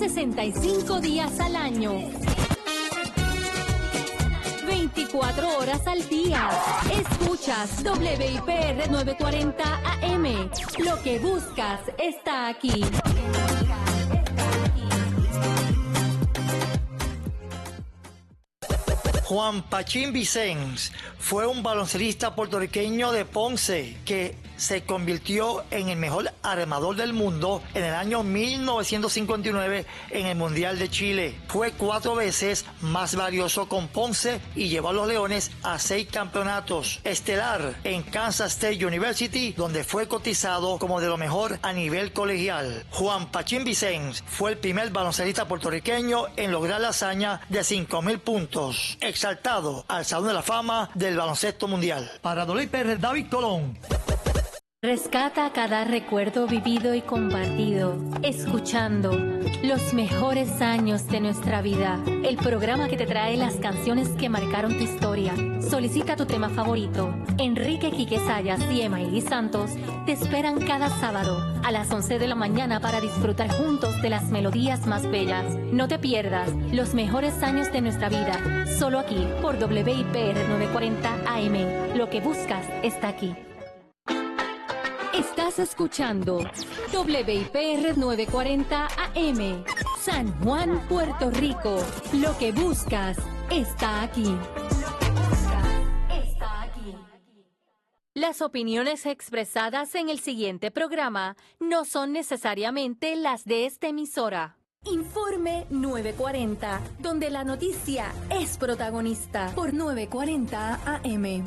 365 días al año. 24 horas al día. Escuchas WIPR 940 AM. Lo que buscas está aquí. Juan Pachín Vicens fue un baloncelista puertorriqueño de Ponce que se convirtió en el mejor armador del mundo en el año 1959 en el Mundial de Chile. Fue 4 veces más valioso con Ponce y llevó a los Leones a 6 campeonatos. Estelar en Kansas State University, donde fue cotizado como de lo mejor a nivel colegial. Juan Pachín Vicens fue el primer baloncelista puertorriqueño en lograr la hazaña de 5,000 puntos. Exaltado al Salón de la Fama del Baloncesto Mundial. Para WIPR, David Colón. Rescata cada recuerdo vivido y compartido, escuchando los mejores años de nuestra vida. El programa que te trae las canciones que marcaron tu historia. Solicita tu tema favorito. Enrique Quique Sayas y Emaili Santos te esperan cada sábado a las 11 de la mañana para disfrutar juntos de las melodías más bellas. No te pierdas los mejores años de nuestra vida, solo aquí por WIPR 940 AM. Lo que buscas está aquí. Estás escuchando WIPR 940 AM, San Juan, Puerto Rico. Lo que buscas está aquí. Las opiniones expresadas en el siguiente programa no son necesariamente las de esta emisora. Informe 940, donde la noticia es protagonista por 940 AM.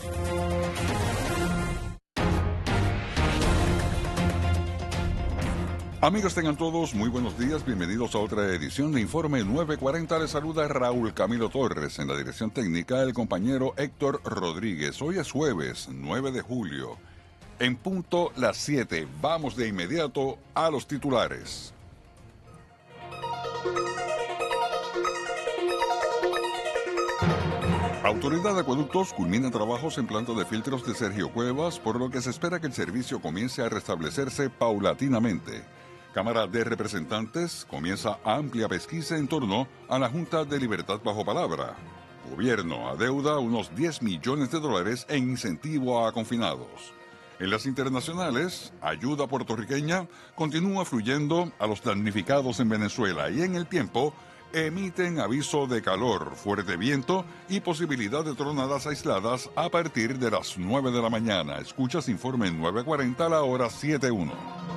Amigos, tengan todos muy buenos días, bienvenidos a otra edición de Informe 940. Les saluda Raúl Camilo Torres, en la dirección técnica el compañero Héctor Rodríguez. Hoy es jueves 9 de julio, en punto las 7. Vamos de inmediato a los titulares. Autoridad de Acueductos culmina trabajos en planta de filtros de Sergio Cuevas, por lo que se espera que el servicio comience a restablecerse paulatinamente. Cámara de Representantes comienza amplia pesquisa en torno a la Junta de Libertad Bajo Palabra. Gobierno adeuda unos $10 millones en incentivo a confinados. En las internacionales, ayuda puertorriqueña continúa fluyendo a los damnificados en Venezuela y en el tiempo emiten aviso de calor, fuerte viento y posibilidad de tronadas aisladas a partir de las 9 de la mañana. Escuchas Informe 940 a la hora 7:1.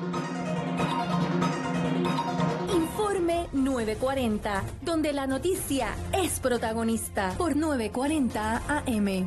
Informe 940, donde la noticia es protagonista por 940 AM.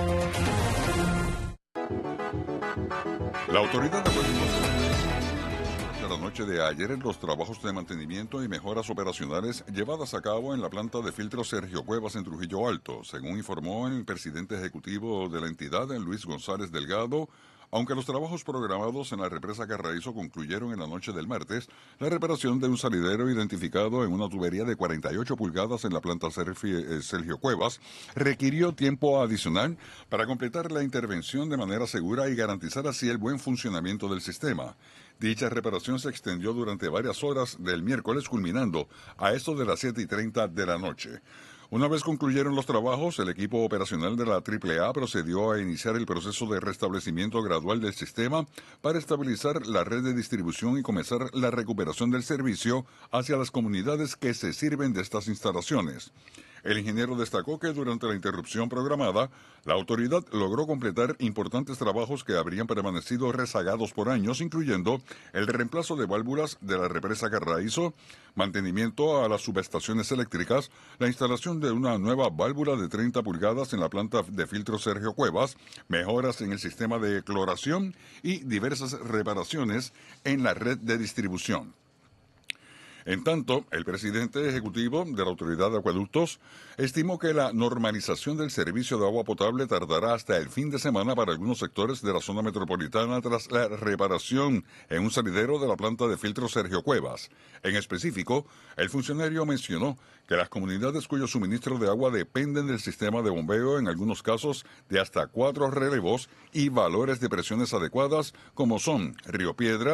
La autoridad de la noche de ayer, los trabajos de mantenimiento y mejoras operacionales llevadas a cabo en la planta de filtros Sergio Cuevas en Trujillo Alto, según informó el presidente ejecutivo de la entidad, Luis González Delgado. Aunque los trabajos programados en la represa Carraízo concluyeron en la noche del martes, la reparación de un salidero identificado en una tubería de 48 pulgadas en la planta Sergio Cuevas requirió tiempo adicional para completar la intervención de manera segura y garantizar así el buen funcionamiento del sistema. Dicha reparación se extendió durante varias horas del miércoles, culminando a eso de las 7:30 de la noche. Una vez concluyeron los trabajos, el equipo operacional de la AAA procedió a iniciar el proceso de restablecimiento gradual del sistema para estabilizar la red de distribución y comenzar la recuperación del servicio hacia las comunidades que se sirven de estas instalaciones. El ingeniero destacó que durante la interrupción programada, la autoridad logró completar importantes trabajos que habrían permanecido rezagados por años, incluyendo el reemplazo de válvulas de la represa Carraízo, mantenimiento a las subestaciones eléctricas, la instalación de una nueva válvula de 30 pulgadas en la planta de filtro Sergio Cuevas, mejoras en el sistema de cloración y diversas reparaciones en la red de distribución. En tanto, el presidente ejecutivo de la Autoridad de Acueductos estimó que la normalización del servicio de agua potable tardará hasta el fin de semana para algunos sectores de la zona metropolitana tras la reparación en un salidero de la planta de filtro Sergio Cuevas. En específico, el funcionario mencionó que las comunidades cuyo suministro de agua dependen del sistema de bombeo, en algunos casos de hasta 4 relevos y valores de presiones adecuadas, como son Río Piedras,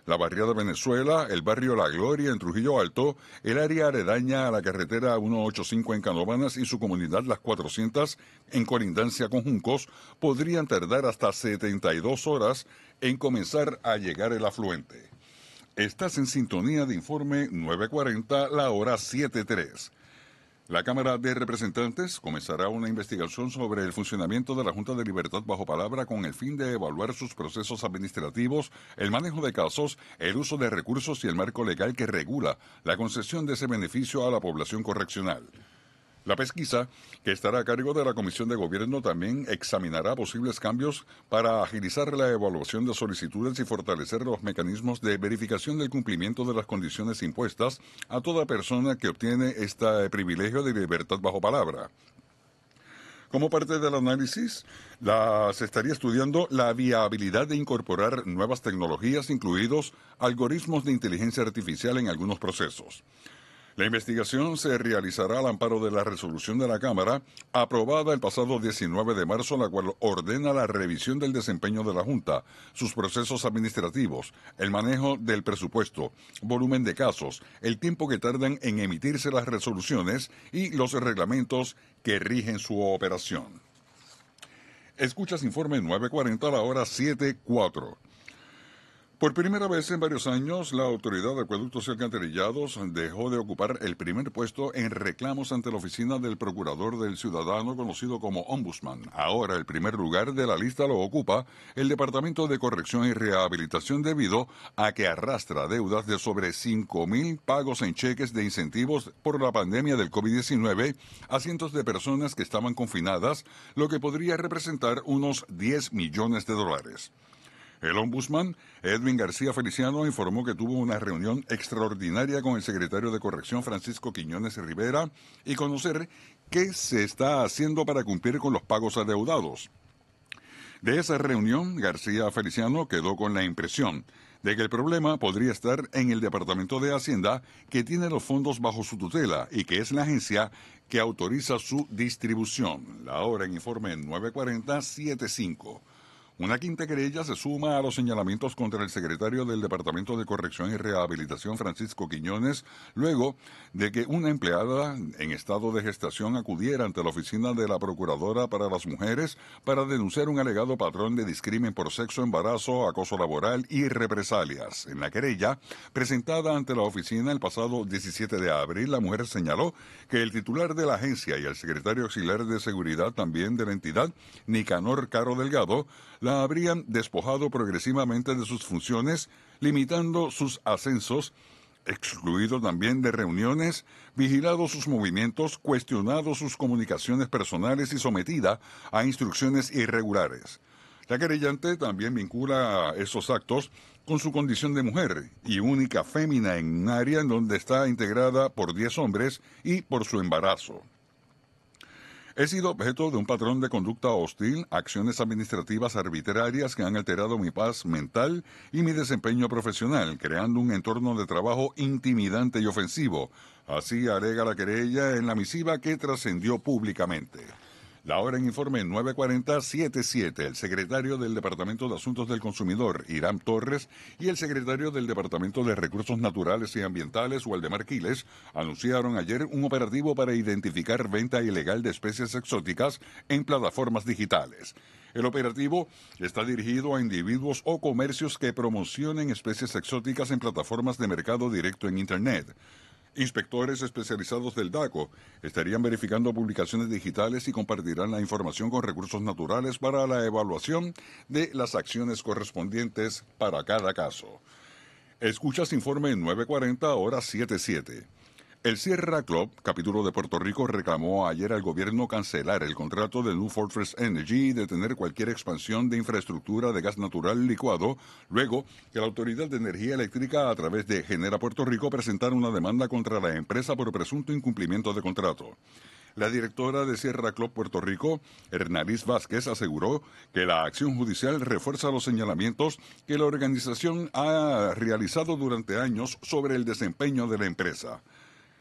la barriada Venezuela, el barrio La Gloria en Trujillo Alto, el área aledaña a la carretera 185 en Canóvanas y su comunidad Las 400 en colindancia con Juncos, podrían tardar hasta 72 horas en comenzar a llegar el afluente. Estás en sintonía de Informe 940, la hora 7:03. La Cámara de Representantes comenzará una investigación sobre el funcionamiento de la Junta de Libertad bajo palabra con el fin de evaluar sus procesos administrativos, el manejo de casos, el uso de recursos y el marco legal que regula la concesión de ese beneficio a la población correccional. La pesquisa, que estará a cargo de la Comisión de Gobierno, también examinará posibles cambios para agilizar la evaluación de solicitudes y fortalecer los mecanismos de verificación del cumplimiento de las condiciones impuestas a toda persona que obtiene este privilegio de libertad bajo palabra. Como parte del análisis, se estaría estudiando la viabilidad de incorporar nuevas tecnologías, incluidos algoritmos de inteligencia artificial en algunos procesos. La investigación se realizará al amparo de la resolución de la Cámara, aprobada el pasado 19 de marzo, la cual ordena la revisión del desempeño de la Junta, sus procesos administrativos, el manejo del presupuesto, volumen de casos, el tiempo que tardan en emitirse las resoluciones y los reglamentos que rigen su operación. Escuchas Informe 940 a la hora 7:04. Por primera vez en varios años, la Autoridad de Acueductos y Alcantarillados dejó de ocupar el primer puesto en reclamos ante la oficina del Procurador del Ciudadano, conocido como Ombudsman. Ahora el primer lugar de la lista lo ocupa el Departamento de Corrección y Rehabilitación, debido a que arrastra deudas de sobre 5,000 pagos en cheques de incentivos por la pandemia del COVID-19 a cientos de personas que estaban confinadas, lo que podría representar unos $10 millones. El ombudsman, Edwin García Feliciano, informó que tuvo una reunión extraordinaria con el secretario de Corrección, Francisco Quiñones Rivera, y conocer qué se está haciendo para cumplir con los pagos adeudados. De esa reunión, García Feliciano quedó con la impresión de que el problema podría estar en el Departamento de Hacienda, que tiene los fondos bajo su tutela y que es la agencia que autoriza su distribución. La hora en Informe 940-75. Una quinta querella se suma a los señalamientos contra el secretario del Departamento de Corrección y Rehabilitación, Francisco Quiñones, luego de que una empleada en estado de gestación acudiera ante la oficina de la Procuradora para las Mujeres para denunciar un alegado patrón de discrimen por sexo, embarazo, acoso laboral y represalias. En la querella, presentada ante la oficina el pasado 17 de abril, la mujer señaló que el titular de la agencia y el secretario auxiliar de seguridad también de la entidad, Nicanor Caro Delgado, la habrían despojado progresivamente de sus funciones, limitando sus ascensos, excluido también de reuniones, vigilado sus movimientos, cuestionado sus comunicaciones personales y sometida a instrucciones irregulares. La querellante también vincula esos actos con su condición de mujer y única fémina en un área en donde está integrada por 10 hombres y por su embarazo. He sido objeto de un patrón de conducta hostil, acciones administrativas arbitrarias que han alterado mi paz mental y mi desempeño profesional, creando un entorno de trabajo intimidante y ofensivo. Así alega la querella en la misiva que trascendió públicamente. La hora en Informe 940-77, el secretario del Departamento de Asuntos del Consumidor, Irán Torres, y el secretario del Departamento de Recursos Naturales y Ambientales, Waldemar Quiles, anunciaron ayer un operativo para identificar venta ilegal de especies exóticas en plataformas digitales. El operativo está dirigido a individuos o comercios que promocionen especies exóticas en plataformas de mercado directo en Internet. Inspectores especializados del DACO estarían verificando publicaciones digitales y compartirán la información con Recursos Naturales para la evaluación de las acciones correspondientes para cada caso. Escuchas Informe 940, hora 7:07. El Sierra Club, capítulo de Puerto Rico, reclamó ayer al gobierno cancelar el contrato de New Fortress Energy y detener cualquier expansión de infraestructura de gas natural licuado, luego que la Autoridad de Energía Eléctrica, a través de Genera Puerto Rico, presentara una demanda contra la empresa por presunto incumplimiento de contrato. La directora de Sierra Club Puerto Rico, Hernaliz Vázquez, aseguró que la acción judicial refuerza los señalamientos que la organización ha realizado durante años sobre el desempeño de la empresa.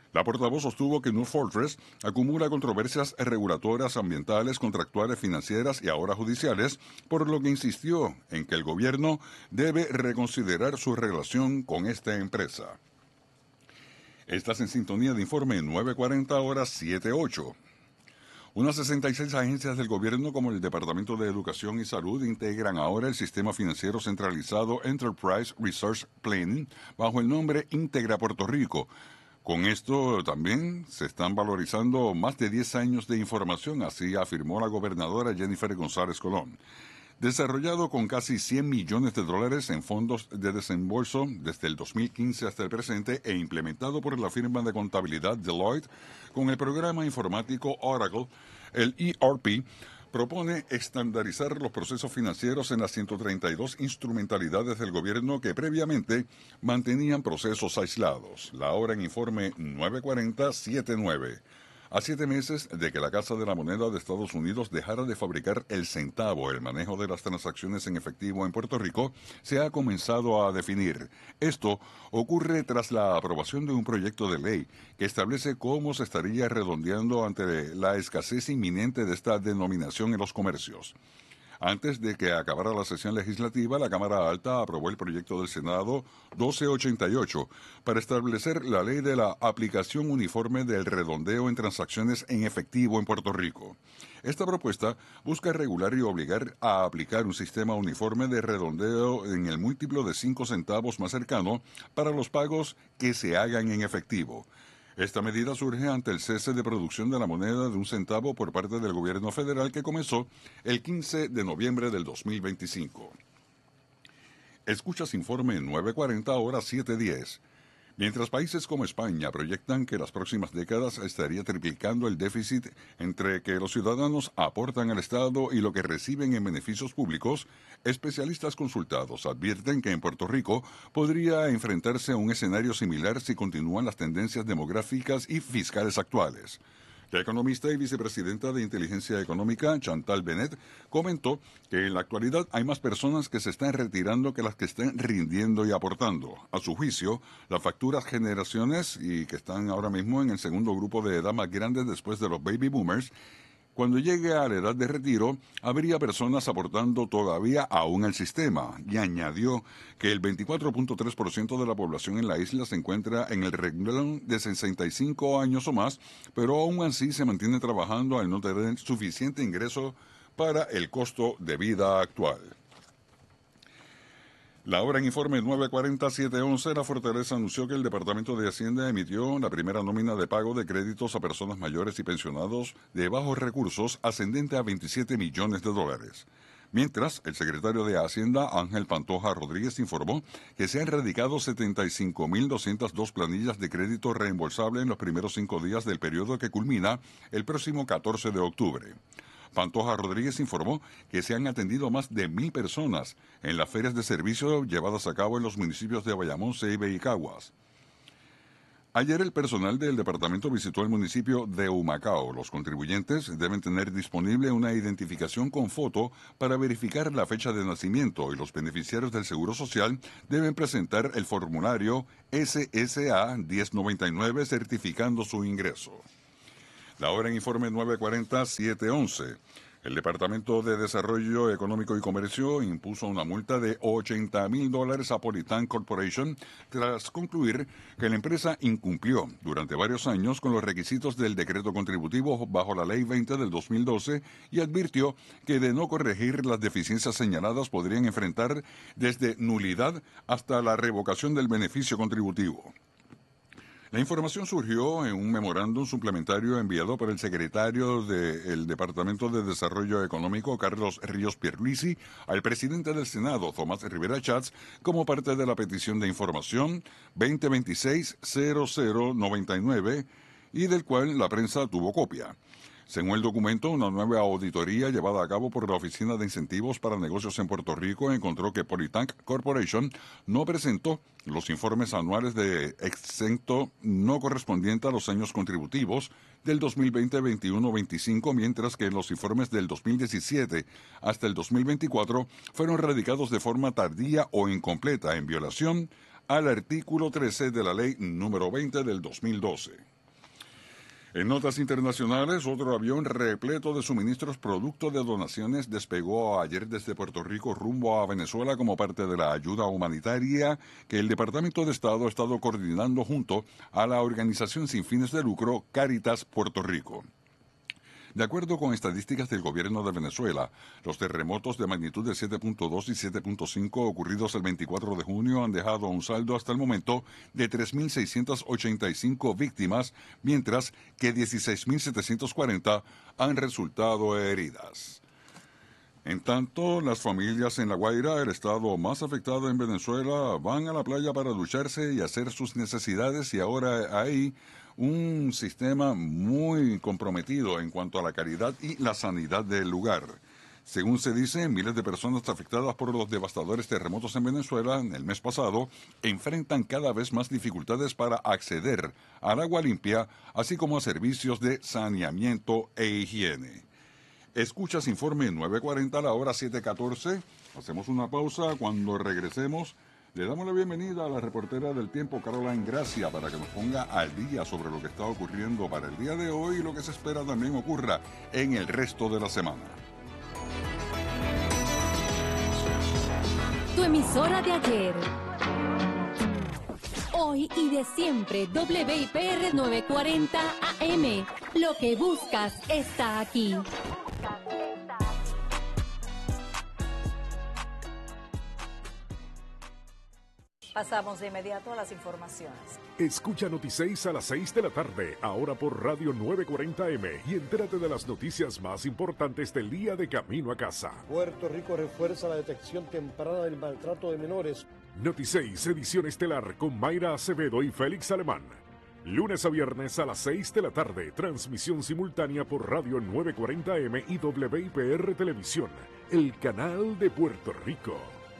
La portavoz sostuvo que New Fortress acumula controversias regulatorias, ambientales, contractuales, financieras y ahora judiciales, por lo que insistió en que el gobierno debe reconsiderar su relación con esta empresa. Estás en sintonía de Informe 940 horas 78. Unas 66 agencias del gobierno, como el Departamento de Educación y Salud, integran ahora el sistema financiero centralizado Enterprise Resource Planning bajo el nombre Integra Puerto Rico. Con esto también se están valorizando más de 10 años de información, así afirmó la gobernadora Jennifer González Colón. Desarrollado con casi $100 millones en fondos de desembolso desde el 2015 hasta el presente e implementado por la firma de contabilidad Deloitte con el programa informático Oracle, el ERP propone estandarizar los procesos financieros en las 132 instrumentalidades del gobierno que previamente mantenían procesos aislados. La hora en Informe 940-79. A 7 meses de que la Casa de la Moneda de Estados Unidos dejara de fabricar el centavo, el manejo de las transacciones en efectivo en Puerto Rico se ha comenzado a definir. Esto ocurre tras la aprobación de un proyecto de ley que establece cómo se estaría redondeando ante la escasez inminente de esta denominación en los comercios. Antes de que acabara la sesión legislativa, la Cámara Alta aprobó el proyecto del Senado 1288 para establecer la ley de la aplicación uniforme del redondeo en transacciones en efectivo en Puerto Rico. Esta propuesta busca regular y obligar a aplicar un sistema uniforme de redondeo en el múltiplo de 5 centavos más cercano para los pagos que se hagan en efectivo. Esta medida surge ante el cese de producción de la moneda de un centavo por parte del gobierno federal que comenzó el 15 de noviembre del 2025. Escuchas Informe 940 horas 710. Mientras países como España proyectan que las próximas décadas estaría triplicando el déficit entre que los ciudadanos aportan al Estado y lo que reciben en beneficios públicos, especialistas consultados advierten que en Puerto Rico podría enfrentarse a un escenario similar si continúan las tendencias demográficas y fiscales actuales. La economista y vicepresidenta de Inteligencia Económica, Chantal Benet, comentó que en la actualidad hay más personas que se están retirando que las que están rindiendo y aportando. A su juicio, las futuras generaciones, y que están ahora mismo en el segundo grupo de edad más grande después de los baby boomers, cuando llegue a la edad de retiro, habría personas aportando todavía aún al sistema, y añadió que el 24.3% de la población en la isla se encuentra en el renglón de 65 años o más, pero aún así se mantiene trabajando al no tener suficiente ingreso para el costo de vida actual. La hora en Informe 940-711, la Fortaleza anunció que el Departamento de Hacienda emitió la primera nómina de pago de créditos a personas mayores y pensionados de bajos recursos ascendente a $27 millones. Mientras, el secretario de Hacienda, Ángel Pantoja Rodríguez, informó que se han radicado 75.202 planillas de crédito reembolsable en los primeros 5 días del periodo que culmina el próximo 14 de octubre. Pantoja Rodríguez informó que se han atendido más de 1,000 personas en las ferias de servicio llevadas a cabo en los municipios de Bayamón, Ceibe y Caguas. Ayer el personal del departamento visitó el municipio de Humacao. Los contribuyentes deben tener disponible una identificación con foto para verificar la fecha de nacimiento y los beneficiarios del Seguro Social deben presentar el formulario SSA 1099 certificando su ingreso. La hora en Informe 940-711. El Departamento de Desarrollo Económico y Comercio impuso una multa de $80,000 a Polytank Corporation tras concluir que la empresa incumplió durante varios años con los requisitos del decreto contributivo bajo la Ley 20 del 2012 y advirtió que de no corregir las deficiencias señaladas podrían enfrentar desde nulidad hasta la revocación del beneficio contributivo. La información surgió en un memorándum suplementario enviado por el secretario del Departamento de Desarrollo Económico, Carlos Ríos Pierluisi, al presidente del Senado, Tomás Rivera Chats, como parte de la petición de información 2026-0099 y del cual la prensa tuvo copia. Según el documento, una nueva auditoría llevada a cabo por la Oficina de Incentivos para Negocios en Puerto Rico encontró que Polytank Corporation no presentó los informes anuales de exento no correspondiente a los años contributivos del 2020, 21, 25, mientras que los informes del 2017 hasta el 2024 fueron radicados de forma tardía o incompleta en violación al artículo 13 de la Ley número 20 del 2012. En notas internacionales, otro avión repleto de suministros producto de donaciones despegó ayer desde Puerto Rico rumbo a Venezuela como parte de la ayuda humanitaria que el Departamento de Estado ha estado coordinando junto a la organización sin fines de lucro Cáritas Puerto Rico. De acuerdo con estadísticas del gobierno de Venezuela, los terremotos de magnitud de 7.2 y 7.5 ocurridos el 24 de junio han dejado un saldo hasta el momento de 3.685 víctimas, mientras que 16.740 han resultado heridas. En tanto, las familias en La Guaira, el estado más afectado en Venezuela, van a la playa para ducharse y hacer sus necesidades, y ahora hay un sistema muy comprometido en cuanto a la calidad y la sanidad del lugar. Según se dice, miles de personas afectadas por los devastadores terremotos en Venezuela en el mes pasado enfrentan cada vez más dificultades para acceder al agua limpia, así como a servicios de saneamiento e higiene. Escuchas Informe 940 a la hora 7:14. Hacemos una pausa. Cuando regresemos, le damos la bienvenida a la reportera del tiempo, Caroline Gracia, para que nos ponga al día sobre lo que está ocurriendo para el día de hoy y lo que se espera también ocurra en el resto de la semana. Tu emisora de ayer, hoy y de siempre, WIPR 940 AM. Lo que buscas está aquí. Pasamos de inmediato a las informaciones. Escucha Noti6 a las 6 de la tarde, ahora por Radio 940M, y entérate de las noticias más importantes del día de camino a casa. Puerto Rico refuerza la detección temprana del maltrato de menores. Noti6, edición estelar con Mayra Acevedo y Félix Alemán. Lunes a viernes a las 6 de la tarde, transmisión simultánea por Radio 940M y WIPR Televisión, el canal de Puerto Rico.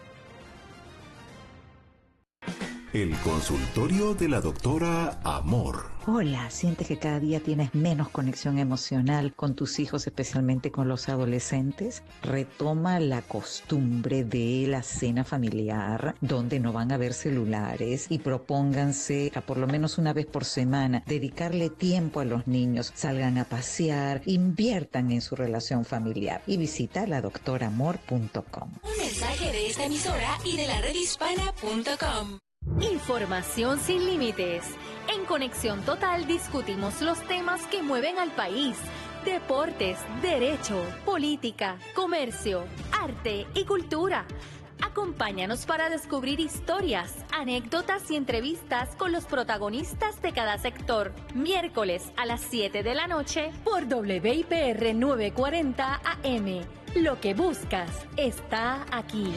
El consultorio de la doctora Amor. Hola, ¿sientes que cada día tienes menos conexión emocional con tus hijos, especialmente con los adolescentes? Retoma la costumbre de la cena familiar, donde no van a haber celulares, y propónganse a por lo menos una vez por semana dedicarle tiempo a los niños, salgan a pasear, inviertan en su relación familiar y visita ladoctoramor.com. Un mensaje de esta emisora y de la redhispana.com. Información sin límites. En Conexión Total discutimos los temas que mueven al país. Deportes, derecho, política, comercio, arte y cultura. Acompáñanos para descubrir historias, anécdotas y entrevistas con los protagonistas de cada sector. Miércoles a las 7 de la noche por WIPR 940 AM. Lo que buscas está aquí.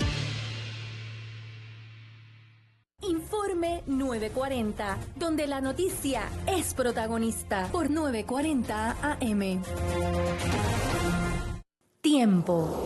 Informe 940, donde la noticia es protagonista, por 940 AM. Tiempo.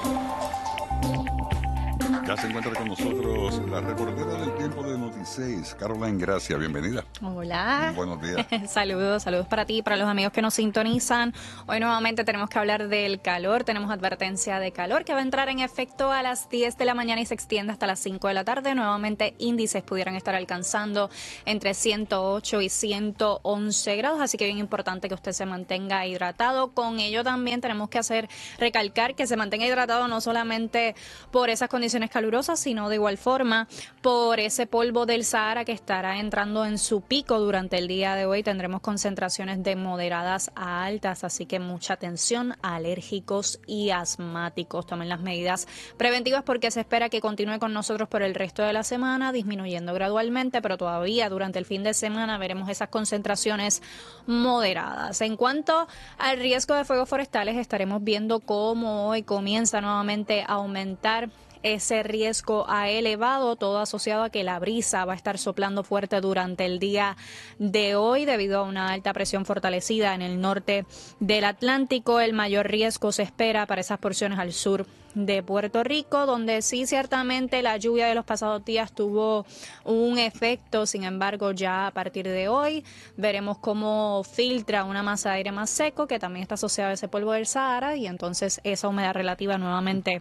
Ya se encuentra con nosotros la reportera del tiempo de Noti6, Caroline Gracia. Bienvenida. Hola. Buenos días. Saludos para ti y para los amigos que nos sintonizan. Hoy nuevamente tenemos que hablar del calor. Tenemos advertencia de calor que va a entrar en efecto a las 10 de la mañana y se extiende hasta las 5 de la tarde. Nuevamente índices pudieran estar alcanzando entre 108 y 111 grados, así que bien importante que usted se mantenga hidratado. Con ello también tenemos que recalcar que se mantenga hidratado no solamente por esas condiciones calurosas, sino de igual forma por ese polvo del Sahara que estará entrando en su pico durante el día de hoy. Tendremos concentraciones de moderadas a altas, así que mucha atención a alérgicos y asmáticos. Tomen las medidas preventivas porque se espera que continúe con nosotros por el resto de la semana, disminuyendo gradualmente, pero todavía durante el fin de semana veremos esas concentraciones moderadas. En cuanto al riesgo de fuegos forestales, estaremos viendo cómo hoy comienza nuevamente a aumentar ese riesgo ha elevado, todo asociado a que la brisa va a estar soplando fuerte durante el día de hoy debido a una alta presión fortalecida en el norte del Atlántico. El mayor riesgo se espera para esas porciones al sur de Puerto Rico, donde sí ciertamente la lluvia de los pasados días tuvo un efecto. Sin embargo, ya a partir de hoy veremos cómo filtra una masa de aire más seco que también está asociada a ese polvo del Sahara, y entonces esa humedad relativa nuevamente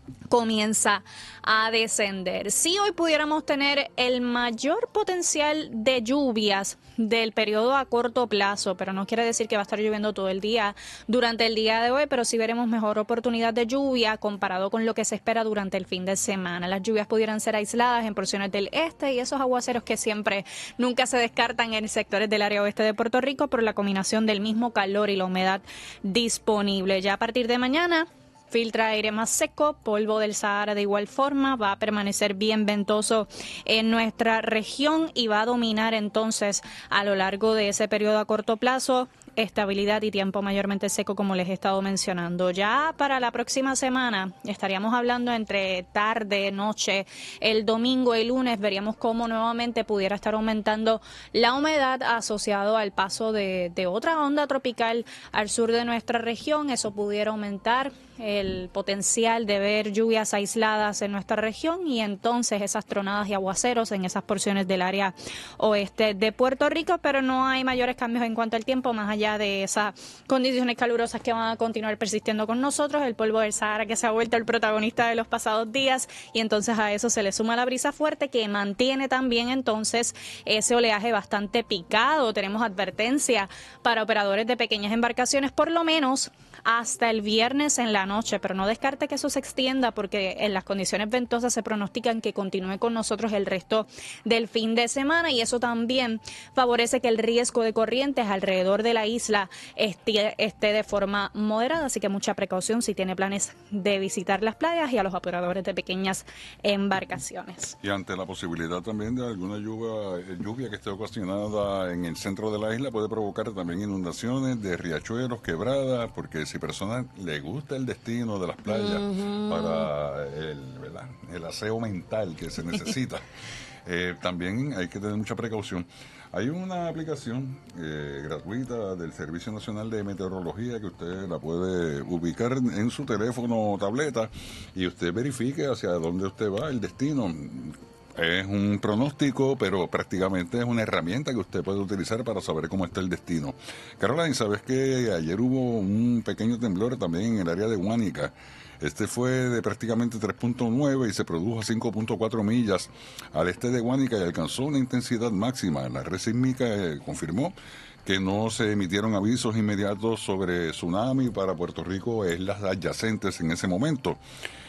comienza a descender. Si hoy pudiéramos tener el mayor potencial de lluvias del periodo a corto plazo, pero no quiere decir que va a estar lloviendo todo el día durante el día de hoy, pero sí veremos mejor oportunidad de lluvia comparado con lo que se espera durante el fin de semana. Las lluvias pudieran ser aisladas en porciones del este y esos aguaceros que siempre nunca se descartan en sectores del área oeste de Puerto Rico por la combinación del mismo calor y la humedad disponible. Ya a partir de mañana filtra aire más seco, polvo del Sahara de igual forma, va a permanecer bien ventoso en nuestra región y va a dominar entonces a lo largo de ese periodo a corto plazo estabilidad y tiempo mayormente seco, como les he estado mencionando. Ya para la próxima semana estaríamos hablando entre tarde, noche, el domingo y lunes veríamos cómo nuevamente pudiera estar aumentando la humedad asociado al paso de otra onda tropical al sur de nuestra región. Eso pudiera aumentar el potencial de ver lluvias aisladas en nuestra región y entonces esas tronadas y aguaceros en esas porciones del área oeste de Puerto Rico, pero no hay mayores cambios en cuanto al tiempo, más allá de esas condiciones calurosas que van a continuar persistiendo con nosotros, el polvo del Sahara que se ha vuelto el protagonista de los pasados días y entonces a eso se le suma la brisa fuerte que mantiene también entonces ese oleaje bastante picado. Tenemos advertencia para operadores de pequeñas embarcaciones por lo menos hasta el viernes en la noche, pero no descarte que eso se extienda porque en las condiciones ventosas se pronostican que continúe con nosotros el resto del fin de semana y eso también favorece que el riesgo de corrientes alrededor de la isla esté de forma moderada, así que mucha precaución si tiene planes de visitar las playas y a los operadores de pequeñas embarcaciones. Y ante la posibilidad también de alguna lluvia que esté ocasionada en el centro de la isla, puede provocar también inundaciones de riachuelos, quebradas, porque si personas les gusta el destino de las playas para el aseo mental que se necesita, también hay que tener mucha precaución. Hay una aplicación gratuita del Servicio Nacional de Meteorología que usted la puede ubicar en su teléfono o tableta y usted verifique hacia dónde usted va, el destino. Es un pronóstico, pero prácticamente es una herramienta que usted puede utilizar para saber cómo está el destino. Caroline, ¿sabes que ayer hubo un pequeño temblor también en el área de Guánica? Este fue de prácticamente 3.9 y se produjo a 5.4 millas al este de Guánica y alcanzó una intensidad máxima. La red sísmica confirmó que no se emitieron avisos inmediatos sobre tsunami para Puerto Rico e islas adyacentes en ese momento.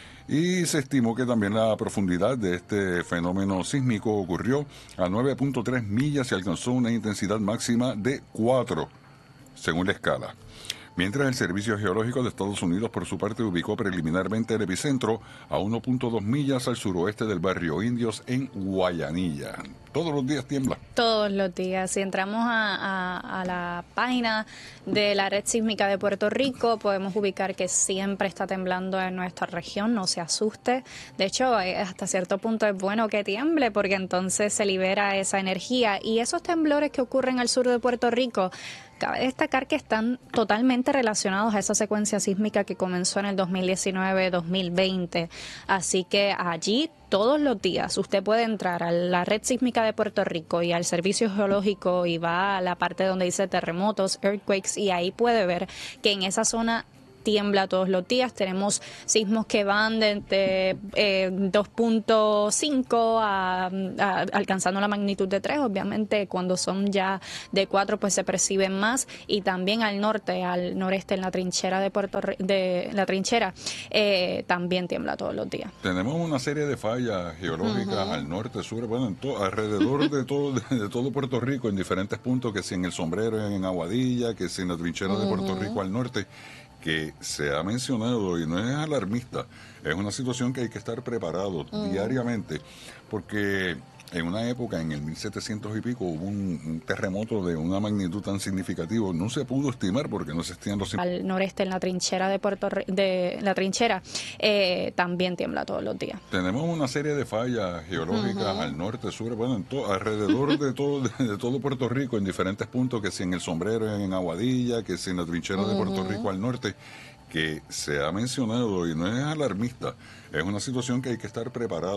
Y se estimó que también la profundidad de este fenómeno sísmico ocurrió a 9.3 millas y alcanzó una intensidad máxima de 4, según la escala. Mientras el Servicio Geológico de Estados Unidos, por su parte, ubicó preliminarmente el epicentro a 1.2 millas al suroeste del barrio Indios en Guayanilla. Todos los días tiembla. Todos los días. Si entramos a la página de la Red Sísmica de Puerto Rico, podemos ubicar que siempre está temblando en nuestra región, no se asuste. De hecho, hasta cierto punto es bueno que tiemble porque entonces se libera esa energía. Y esos temblores que ocurren al sur de Puerto Rico, cabe destacar que están totalmente relacionados a esa secuencia sísmica que comenzó en el 2019-2020. Así que allí todos los días usted puede entrar a la Red Sísmica de Puerto Rico y al Servicio Geológico y va a la parte donde dice terremotos, earthquakes, y ahí puede ver que en esa zona tiembla todos los días. Tenemos sismos que van de 2.5 alcanzando la magnitud de 3. Obviamente cuando son ya de 4 pues se perciben más, y también al norte, al noreste en la trinchera de la trinchera también tiembla todos los días. Tenemos una serie de fallas geológicas al norte, sur, bueno, alrededor de todo Puerto Rico, en diferentes puntos, que si en el Sombrero, en Aguadilla, que si en la trinchera de Puerto Rico al norte, que se ha mencionado, y no es alarmista, es una situación que hay que estar preparado diariamente, porque en una época, en el 1700 y pico, hubo un terremoto de una magnitud tan significativa, no se pudo estimar porque no existían los... Al noreste, en la trinchera también tiembla todos los días. Tenemos una serie de fallas geológicas al norte, sur, bueno, alrededor de todo Puerto Rico, en diferentes puntos, que si en el Sombrero, en Aguadilla, que si en la trinchera de Puerto Rico al norte, que se ha mencionado, y no es alarmista, es una situación que hay que estar preparado.